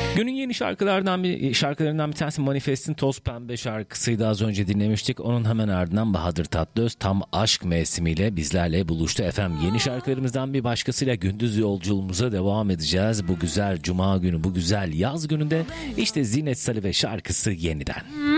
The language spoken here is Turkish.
Günün yeni şarkılarından bir tanesi Manifest'in Toz Pembe şarkısıydı, az önce dinlemiştik. Onun hemen ardından Bahadır Tatlıöz Tam Aşk mevsimiyle bizlerle buluştu efendim. Yeni şarkılarımızdan bir başkasıyla gündüz yolculuğumuza devam edeceğiz. Bu güzel cuma günü, bu güzel yaz gününde işte Zinet Salih ve şarkısı Yeniden.